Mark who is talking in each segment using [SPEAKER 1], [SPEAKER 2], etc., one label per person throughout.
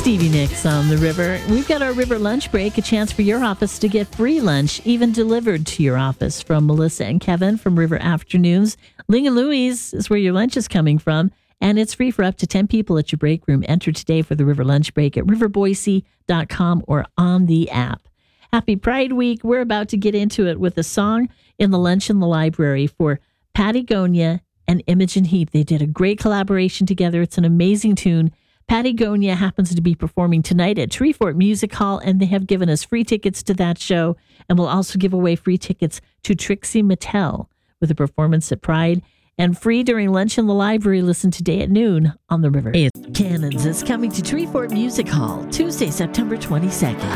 [SPEAKER 1] Stevie Nicks on the river. We've got our river lunch break, a chance for your office to get free lunch, even delivered to your office, from Melissa and Kevin from River Afternoons. Ling and Louise is where your lunch is coming from, and it's free for up to 10 people at your break room. Enter today for the river lunch break at riverboise.com or on the app. Happy Pride Week. We're about to get into it with a song in the Lunch in the Library for Patty Gonia and Imogen Heap. They did a great collaboration together. It's an amazing tune. Patty Gonia happens to be performing tonight at Treefort Music Hall, and they have given us free tickets to that show. And we'll also give away free tickets to Trixie Mattel with a performance at Pride. And free during Lunch in the Library. Listen today at noon on the river. Cannons is coming to Treefort Music Hall Tuesday, September 22nd.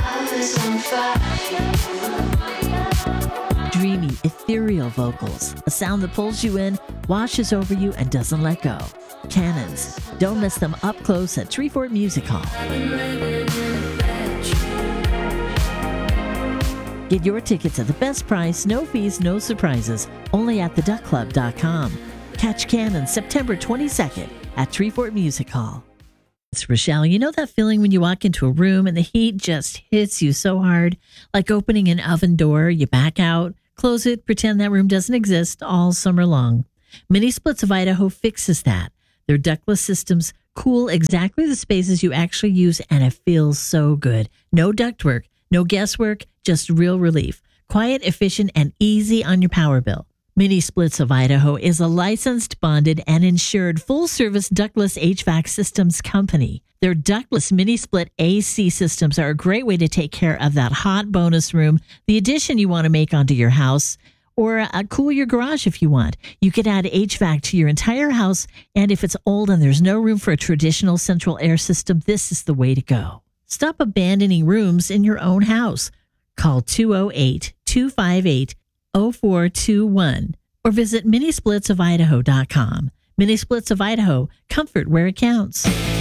[SPEAKER 1] Dreamy, ethereal vocals, a sound that pulls you in, washes over you, and doesn't let go. Cannons. Don't miss them up close at Treefort Music Hall. Get your tickets at the best price, no fees, no surprises, only at theduckclub.com. Catch Cannons September 22nd at Treefort Music Hall. It's Rochelle. You know that feeling when you walk into a room and the heat just hits you so hard, like opening an oven door, you back out, close it, pretend that room doesn't exist all summer long. Mini Splits of Idaho fixes that. Their ductless systems cool exactly the spaces you actually use, and it feels so good. No ductwork, no guesswork, just real relief. Quiet, efficient, and easy on your power bill. Mini Splits of Idaho is a licensed, bonded, and insured full-service ductless HVAC systems company. Their ductless mini split AC systems are a great way to take care of that hot bonus room, the addition you want to make onto your house, or cool your garage if you want. You can add HVAC to your entire house, and if it's old and there's no room for a traditional central air system, this is the way to go. Stop abandoning rooms in your own house. Call 208-258-0421 or visit minisplitsofidaho.com. Mini Splits of Idaho, comfort where it counts.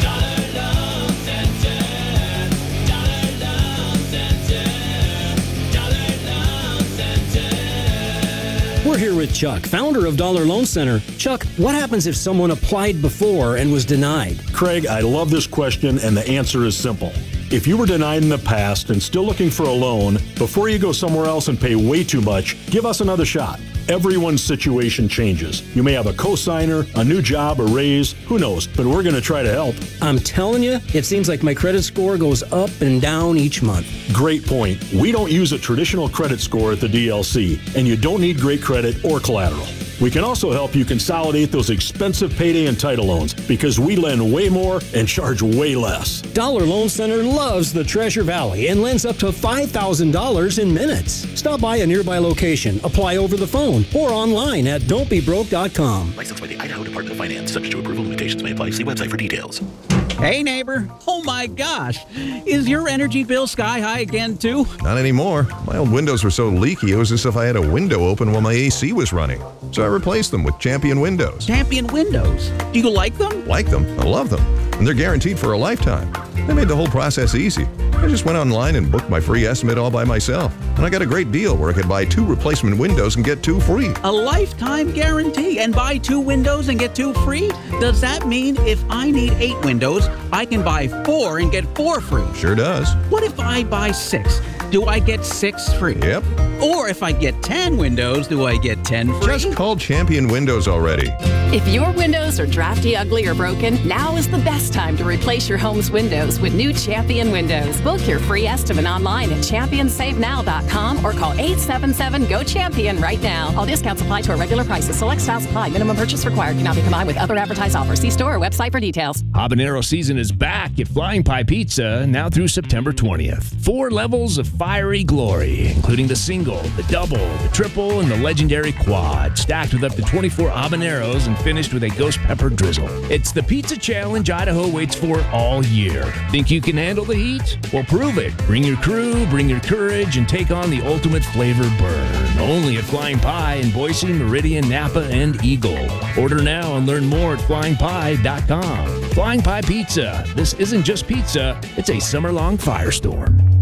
[SPEAKER 2] We're here with Chuck, founder of Dollar Loan Center. Chuck, what happens if someone applied before and was denied?
[SPEAKER 3] Craig, I love this question, and the answer is simple. If you were denied in the past and still looking for a loan, before you go somewhere else and pay way too much, give us another shot. Everyone's situation changes. You may have a cosigner, a new job, a raise, who knows, but we're going to try to help.
[SPEAKER 2] I'm telling you, it seems like my credit score goes up and down each month.
[SPEAKER 3] Great point. We don't use a traditional credit score at the DLC, and you don't need great credit or collateral. We can also help you consolidate those expensive payday and title loans because we lend way more and charge way less.
[SPEAKER 2] Dollar Loan Center loves the Treasure Valley and lends up to $5,000 in minutes. Stop by a nearby location, apply over the phone, or online at don'tbebroke.com.
[SPEAKER 4] Licensed by the Idaho Department of Finance. Subject to approval, limitations may apply. See website for details.
[SPEAKER 5] Hey, neighbor. Oh, my gosh. Is your energy bill sky high again, too?
[SPEAKER 6] Not anymore. My old windows were so leaky, it was as if I had a window open while my AC was running. So I replaced them with Champion Windows.
[SPEAKER 5] Champion Windows. Do you like them?
[SPEAKER 6] Like them. I love them. And they're guaranteed for a lifetime. They made the whole process easy. I just went online and booked my free estimate all by myself. And I got a great deal where I could buy 2 replacement windows and get 2 free.
[SPEAKER 5] A lifetime guarantee and buy 2 windows and get 2 free? Does that mean if I need 8 windows, I can buy 4 and get 4 free?
[SPEAKER 6] Sure does.
[SPEAKER 5] What if I buy 6? Do I get 6 free?
[SPEAKER 6] Yep.
[SPEAKER 5] Or if I get 10 windows, do I get 10 free?
[SPEAKER 6] Just call Champion Windows already.
[SPEAKER 7] If your windows are drafty, ugly, or broken, now is the best time to replace your home's windows with new Champion Windows. Book your free estimate online at championsavenow.com or call 877-GO-CHAMPION right now. All discounts apply to our regular prices. Select styles apply. Minimum purchase required. Cannot be combined with other advertised offers. See store or website for details.
[SPEAKER 8] Habanero season is back at Flying Pie Pizza now through September 20th. 4 levels of fiery glory, including the single, the double, the triple, and the legendary quad, stacked with up to 24 habaneros and finished with a ghost pepper drizzle. It's the pizza challenge Idaho waits for all year. Think you can handle the heat? Well, prove it. Bring your crew, bring your courage, and take on the ultimate flavor burn. Only at Flying Pie in Boise, Meridian, Napa, and Eagle. Order now and learn more at flyingpie.com. Flying Pie Pizza. This isn't just pizza, it's a summer-long firestorm.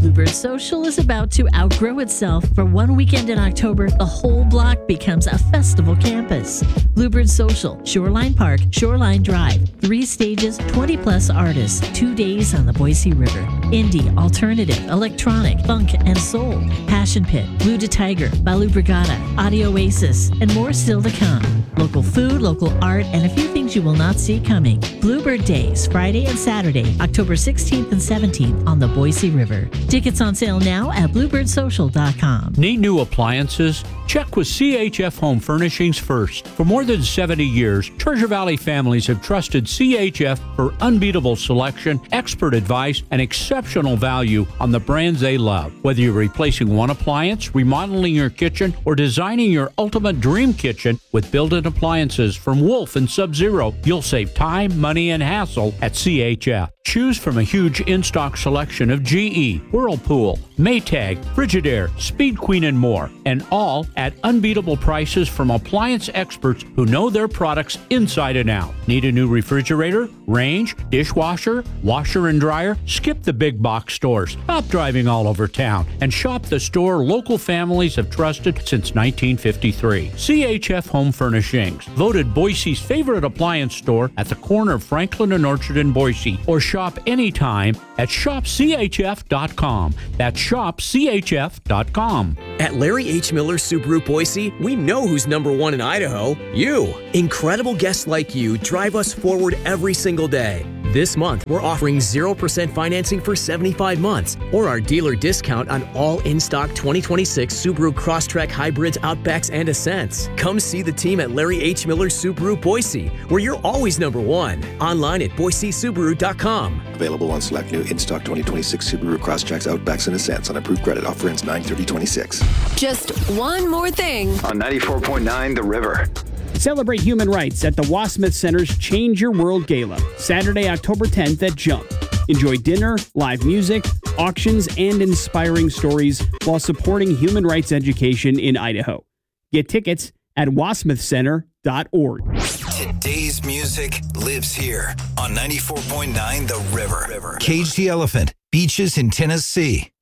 [SPEAKER 1] Bluebird Social is about to outgrow itself. For one weekend in October, the whole block becomes a festival campus. Bluebird Social, Shoreline Park, Shoreline Drive, 3 stages, 20-plus artists, 2 days on the Boise River. Indie, alternative, electronic, funk, and soul. Passion Pit, Blue to Tiger, Balu Brigada, Audio Oasis, and more still to come. Local food, local art, and a few things you will not see coming. Bluebird Days, Friday and Saturday, October 16th and 17th on the Boise River. Tickets on sale now at BluebirdSocial.com.
[SPEAKER 9] Need new appliances? Check with CHF Home Furnishings first. For more than 70 years, Treasure Valley families have trusted CHF for unbeatable selection, expert advice, and exceptional value on the brands they love. Whether you're replacing one appliance, remodeling your kitchen, or designing your ultimate dream kitchen with built-in appliances from Wolf and Sub-Zero, you'll save time, money, and hassle at CHF. Choose from a huge in-stock selection of GE, Whirlpool, Maytag, Frigidaire, Speed Queen, and more, and all at unbeatable prices from appliance experts who know their products inside and out. Need a new refrigerator, range, dishwasher, washer and dryer? Skip the big box stores. Stop driving all over town and shop the store local families have trusted since 1953. CHF Home Furnishings, voted Boise's favorite appliance store at the corner of Franklin and Orchard in Boise, or shop anytime at shopchf.com. That's shopchf.com.
[SPEAKER 10] At Larry H. Miller Subaru Boise, we know who's number one in Idaho. You. Incredible guests like you drive us forward every single day. This month, we're offering 0% financing for 75 months, or our dealer discount on all in-stock 2026 Subaru Crosstrek Hybrids, Outbacks, and Ascents. Come see the team at Larry H. Miller Subaru Boise, where you're always number one. Online at BoiseSubaru.com.
[SPEAKER 11] Available on select new in-stock 2026 Subaru Crosstreks, Outbacks, and Ascents on approved credit. Offer ends 9/30/26.
[SPEAKER 12] Just one more thing.
[SPEAKER 13] On 94.9 The River.
[SPEAKER 14] Celebrate human rights at the Wasmith Center's Change Your World Gala, Saturday, October 10th at Jump. Enjoy dinner, live music, auctions, and inspiring stories while supporting human rights education in Idaho. Get tickets at wasmithcenter.org.
[SPEAKER 15] Today's music lives here on 94.9 The River. Cage the Elephant, Beaches in Tennessee.